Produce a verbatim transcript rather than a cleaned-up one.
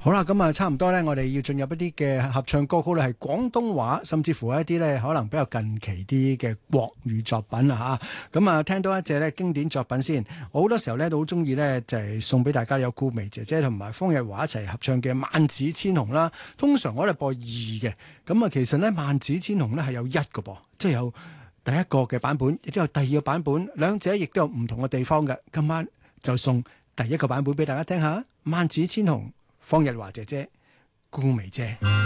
好啦，咁啊，差唔多咧，我哋要進入一啲嘅合唱歌曲咧，係廣東話，甚至乎一啲咧可能比較近期啲嘅國語作品啦吓。咁啊，聽到一隻咧經典作品先，我好多時候咧都好中意咧，就係送俾大家有顧媚姐姐同埋方逸華一齊合唱嘅《萬紫千紅》啦。通常我哋播二嘅，咁啊，其實咧《萬紫千紅》咧係有一個噃，即係有第一個嘅版本，亦都有第二個版本，兩者亦都有唔同嘅地方嘅。今晚就送第一個版本俾大家聽下，《萬紫千紅》。方逸華姐姐，顧媚姐。